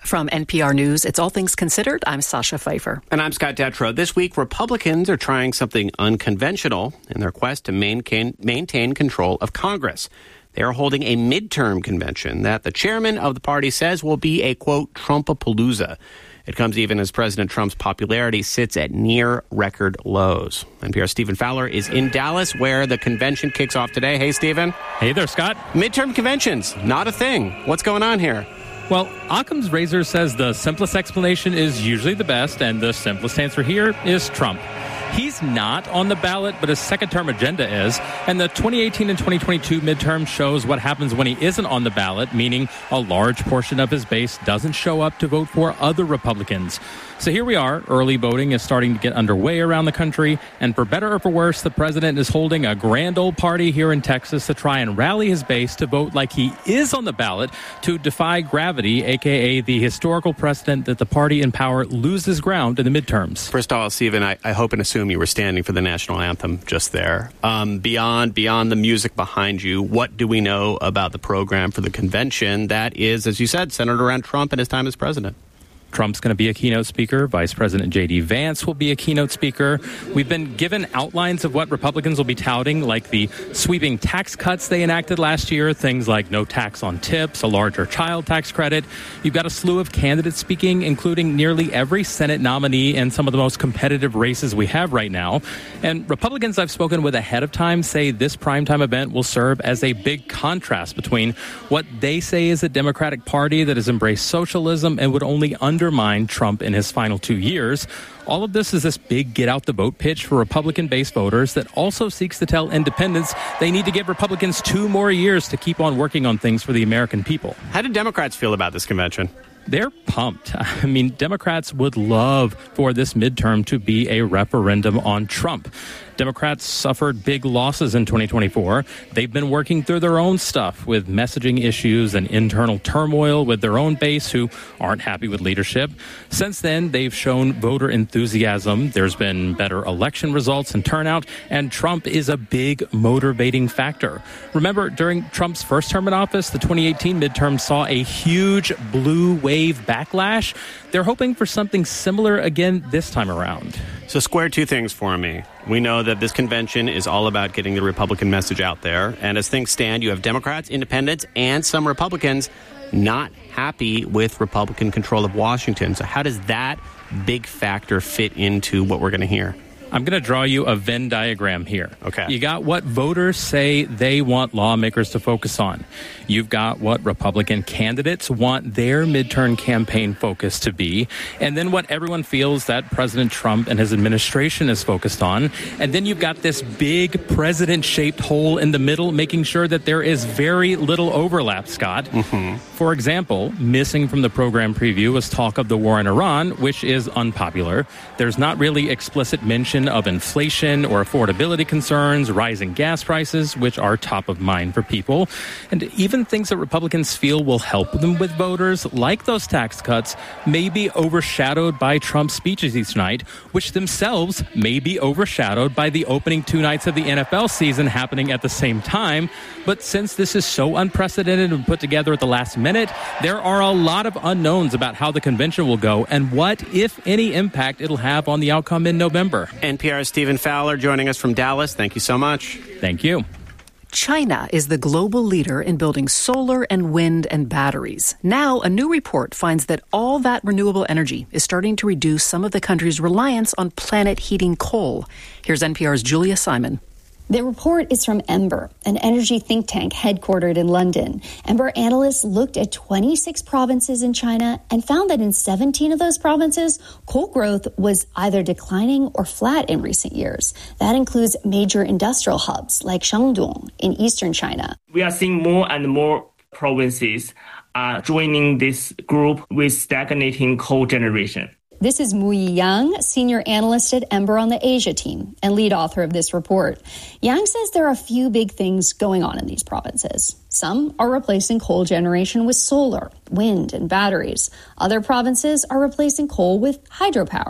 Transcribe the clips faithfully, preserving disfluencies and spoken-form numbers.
From N P R News, it's All Things Considered. I'm Sasha Pfeiffer. And I'm Scott Detrow. This week, Republicans are trying something unconventional in their quest to maintain, maintain control of Congress. They are holding a midterm convention that the chairman of the party says will be a, quote, Trumpapalooza. It comes even as President Trump's popularity sits at near record lows. N P R's Stephen Fowler is in Dallas, where the convention kicks off today. Hey, Stephen. Hey there, Scott. Midterm conventions, not a thing. What's going on here? Well, Occam's razor says the simplest explanation is usually the best, and the simplest answer here is Trump. He's not on the ballot, but his second-term agenda is. And the twenty eighteen and twenty twenty-two midterm shows what happens when he isn't on the ballot, meaning a large portion of his base doesn't show up to vote for other Republicans. So here we are. Early voting is starting to get underway around the country. And for better or for worse, the president is holding a grand old party here in Texas to try and rally his base to vote like he is on the ballot to defy gravity, a k a the historical precedent that the party in power loses ground in the midterms. First of all, Stephen, I, I hope and assume you were standing for the national anthem just there. Um, beyond beyond the music behind you, what do we know about the program for the convention that is, as you said, centered around Trump and his time as president? Trump's going to be a keynote speaker. Vice President J D. Vance will be a keynote speaker. We've been given outlines of what Republicans will be touting, like the sweeping tax cuts they enacted last year, things like no tax on tips, a larger child tax credit. You've got a slew of candidates speaking, including nearly every Senate nominee in some of the most competitive races we have right now. And Republicans I've spoken with ahead of time say this primetime event will serve as a big contrast between what they say is a Democratic Party that has embraced socialism and would only under undermine Trump in his final two years. All of this is this big get-out-the-vote pitch for Republican-based voters that also seeks to tell independents they need to give Republicans two more years to keep on working on things for the American people. How do Democrats feel about this convention? They're pumped. I mean, Democrats would love for this midterm to be a referendum on Trump. Democrats suffered big losses in twenty twenty-four. They've been working through their own stuff with messaging issues and internal turmoil with their own base who aren't happy with leadership. Since then, they've shown voter enthusiasm. There's been better election results and turnout, and Trump is a big motivating factor. Remember, during Trump's first term in office, the twenty eighteen midterm saw a huge blue wave backlash. They're hoping for something similar again this time around. So square two things for me. We know that this convention is all about getting the Republican message out there. And as things stand, you have Democrats, independents, and some Republicans not happy with Republican control of Washington. So how does that big factor fit into what we're going to hear? I'm going to draw you a Venn diagram here. Okay. You got what voters say they want lawmakers to focus on. You've got what Republican candidates want their midterm campaign focus to be. And then what everyone feels that President Trump and his administration is focused on. And then you've got this big president-shaped hole in the middle, making sure that there is very little overlap, Scott. Mm-hmm. For example, missing from the program preview was talk of the war in Iran, which is unpopular. There's not really explicit mention of inflation or affordability concerns, rising gas prices, which are top of mind for people. And even things that Republicans feel will help them with voters, like those tax cuts, may be overshadowed by Trump's speeches each night, which themselves may be overshadowed by the opening two nights of the N F L season happening at the same time. But since this is so unprecedented and put together at the last minute, there are a lot of unknowns about how the convention will go and what, if any, impact it'll have on the outcome in November. N P R's Stephen Fowler joining us from Dallas. Thank you so much. Thank you. China is the global leader in building solar and wind and batteries. Now, a new report finds that all that renewable energy is starting to reduce some of the country's reliance on planet-heating coal. Here's N P R's Julia Simon. The report is from Ember, an energy think tank headquartered in London. Ember analysts looked at twenty-six provinces in China and found that in seventeen of those provinces, coal growth was either declining or flat in recent years. That includes major industrial hubs like Shandong in eastern China. We are seeing more and more provinces are joining this group with stagnating coal generation. This is Mu Yang, senior analyst at Ember on the Asia team and lead author of this report. Yang says there are a few big things going on in these provinces. Some are replacing coal generation with solar, wind, and batteries. Other provinces are replacing coal with hydropower.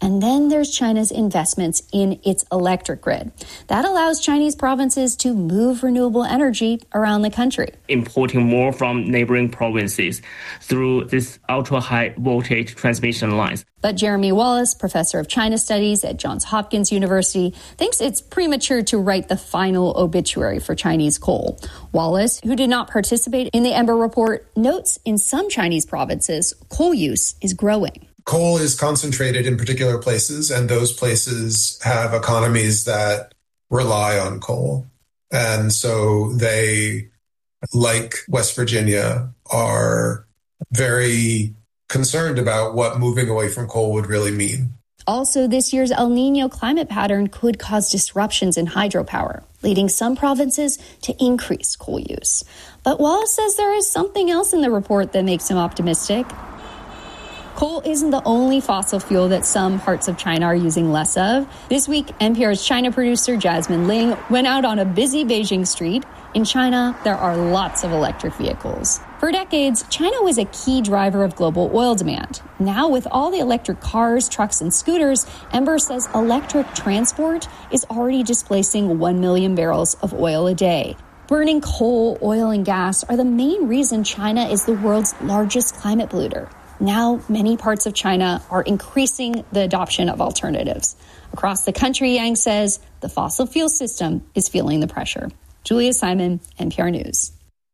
And then there's China's investments in its electric grid. That allows Chinese provinces to move renewable energy around the country. Importing more from neighboring provinces through this ultra-high voltage transmission lines. But Jeremy Wallace, professor of China Studies at Johns Hopkins University, thinks it's premature to write the final obituary for Chinese coal. Wallace, who did not participate in the Ember report, notes in some Chinese provinces, coal use is growing. Coal is concentrated in particular places, and those places have economies that rely on coal. And so they, like West Virginia, are very concerned about what moving away from coal would really mean. Also, this year's El Nino climate pattern could cause disruptions in hydropower, leading some provinces to increase coal use. But Wallace says there is something else in the report that makes him optimistic. Coal isn't the only fossil fuel that some parts of China are using less of. This week, N P R's China producer Jasmine Ling went out on a busy Beijing street. In China, there are lots of electric vehicles. For decades, China was a key driver of global oil demand. Now, with all the electric cars, trucks, and scooters, Ember says electric transport is already displacing one million barrels of oil a day. Burning coal, oil, and gas are the main reason China is the world's largest climate polluter. Now, many parts of China are increasing the adoption of alternatives. Across the country, Yang says, the fossil fuel system is feeling the pressure. Julia Simon, N P R News.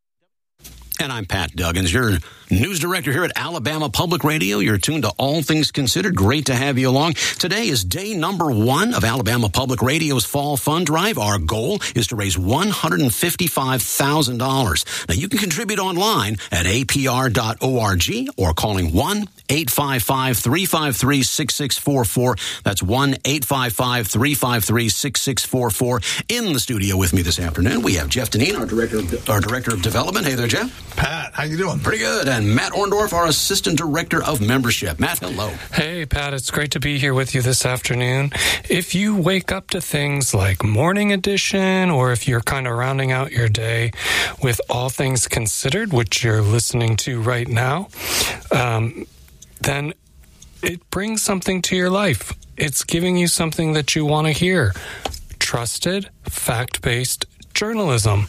And I'm Pat Duggins, your news director here at Alabama Public Radio. You're tuned to All Things Considered. Great to have you along. Today is day number one of Alabama Public Radio's Fall Fund Drive. Our goal is to raise one hundred fifty-five thousand dollars. Now, you can contribute online at A P R dot org or calling one eight five five, three five three, six six four four. That's one eight five five, three five three, six six four four. In the studio with me this afternoon, we have Jeff Deneen, our director of, our director of development. Hey there, Jeff. Pat, how you doing? Pretty good. And Matt Orndorff, our assistant director of membership. Matt, hello. Hey, Pat. It's great to be here with you this afternoon. If you wake up to things like Morning Edition, or if you're kind of rounding out your day with All Things Considered, which you're listening to right now, um, then it brings something to your life. It's giving you something that you want to hear. Trusted, fact-based journalism.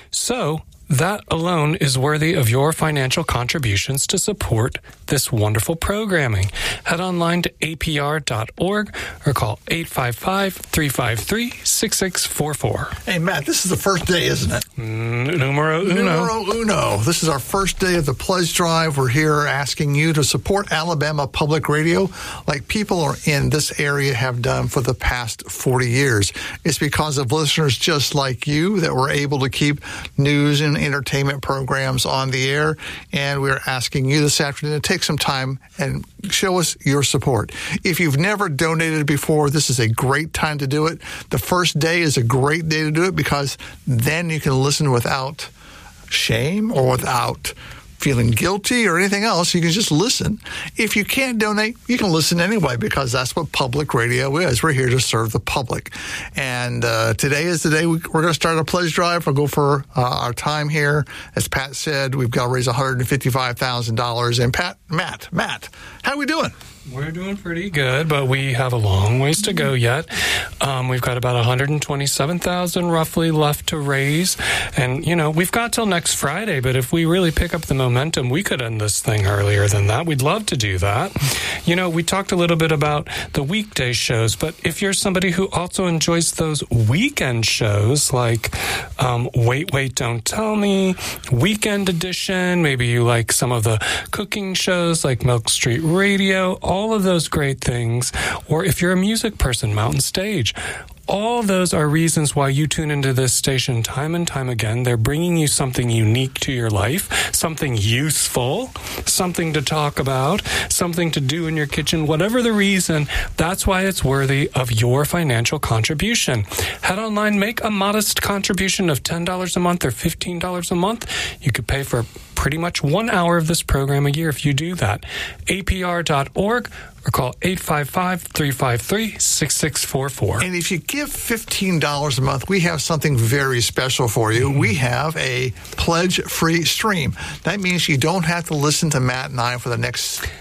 So that alone is worthy of your financial contributions to support this wonderful programming. Head online to A P R dot org or call eight five five, three five three, six six four four. Hey, Matt, this is the first day, isn't it? Mm, numero uno. Numero uno. This is our first day of the Pledge Drive. We're here asking you to support Alabama Public Radio like people in this area have done for the past forty years. It's because of listeners just like you that we're able to keep news and entertainment programs on the air, and we're asking you this afternoon to take some time and show us your support. If you've never donated before, this is a great time to do it. The first day is a great day to do it because then you can listen without shame or without feeling guilty or anything else. You can just listen. If you can't donate, you can listen anyway because that's what public radio is. We're here to serve the public. And uh, today is the day we, we're going to start our pledge drive. We'll go for uh, our time here. As Pat said, we've got to raise one hundred fifty-five thousand dollars. And Pat, Matt, Matt, how are we doing? We're doing pretty good, but we have a long ways to go yet. Um, we've got about one hundred twenty-seven thousand dollars roughly left to raise. And, you know, we've got till next Friday, but if we really pick up the momentum, we could end this thing earlier than that. We'd love to do that. You know, we talked a little bit about the weekday shows, but if you're somebody who also enjoys those weekend shows like um, Wait, Wait, Don't Tell Me, Weekend Edition, maybe you like some of the cooking shows like Milk Street Radio, all of those great things, or if you're a music person, Mountain Stage, all those are reasons why you tune into this station time and time again. They're bringing you something unique to your life, something useful, something to talk about, something to do in your kitchen, whatever the reason. That's why it's worthy of your financial contribution. Head online, make a modest contribution of ten dollars a month or fifteen dollars a month. You could pay for pretty much one hour of this program a year if you do that. A P R dot org or call eight five five, three five three, six six four four. And if you give fifteen dollars a month, we have something very special for you. Mm-hmm. We have a pledge-free stream. That means you don't have to listen to Matt and I for the next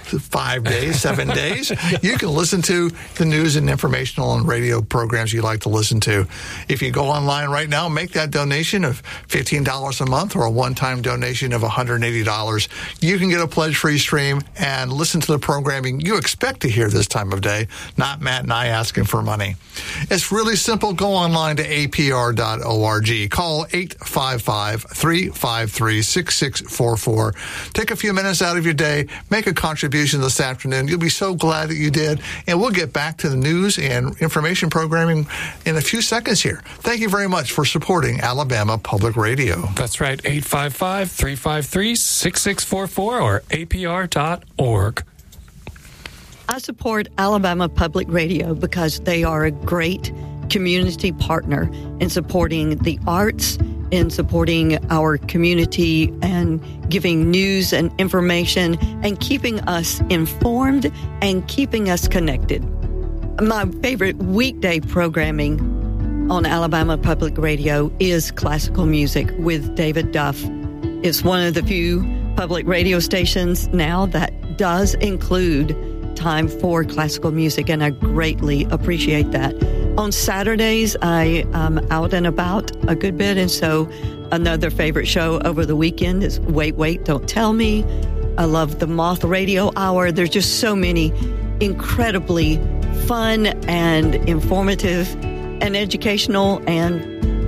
five days, seven days, you can listen to the news and informational and radio programs you like to listen to. If you go online right now, make that donation of fifteen dollars a month or a one-time donation of one hundred eighty dollars. You can get a pledge-free stream and listen to the programming you expect to hear this time of day, not Matt and I asking for money. It's really simple. Go online to A P R dot org. Call eight five five, three five three, six six four four. Take a few minutes out of your day. Make a contribution this afternoon. You'll be so glad that you did. And we'll get back to the news and information programming in a few seconds here. Thank you very much for supporting Alabama Public Radio. That's right. eight five five, three five three, six six four four or A P R dot org. I support Alabama Public Radio because they are a great community partner in supporting the arts, in supporting our community and giving news and information and keeping us informed and keeping us connected. My favorite weekday programming on Alabama Public Radio is classical music with David Duff. It's one of the few public radio stations now that does include time for classical music, and I greatly appreciate that. On Saturdays, I am out and about a good bit, and so another favorite show over the weekend is Wait, Wait, Don't Tell Me. I love the Moth Radio Hour. There's just so many incredibly fun and informative and educational and